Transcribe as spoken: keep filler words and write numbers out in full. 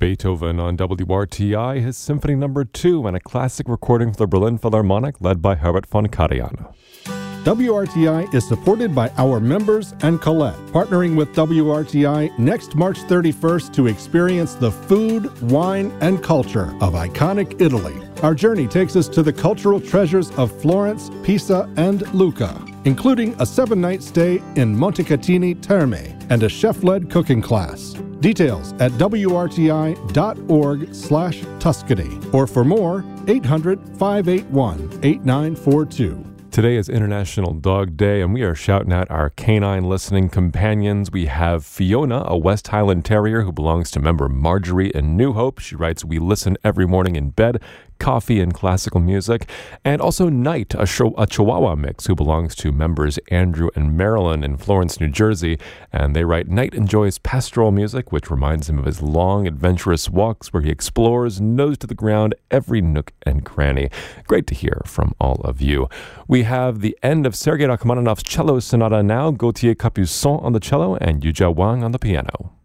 Beethoven on W R T I, his Symphony Number two, and a classic recording for the Berlin Philharmonic led by Herbert von Karajan. W R T I is supported by our members and Colette, partnering with W R T I next March thirty-first to experience the food, wine, and culture of iconic Italy. Our journey takes us to the cultural treasures of Florence, Pisa, and Lucca, including a seven-night stay in Montecatini Terme and a chef-led cooking class. Details at wrti.org slash Tuscany, or for more, eight hundred, five eight one, eight nine four two. Today is International Dog Day, and we are shouting out our canine listening companions. We have Fiona, a West Highland Terrier who belongs to member Marjorie in New Hope. She writes, "We listen every morning in bed, coffee and classical music." And also Knight, a, sh- a Chihuahua mix who belongs to members Andrew and Marilyn in Florence, New Jersey. And they write, "Knight enjoys pastoral music, which reminds him of his long, adventurous walks where he explores, nose to the ground, every nook and cranny." Great to hear from all of you. We have the end of Sergei Rachmaninoff's cello sonata now, Gauthier Capuçon on the cello and Yuja Wang on the piano.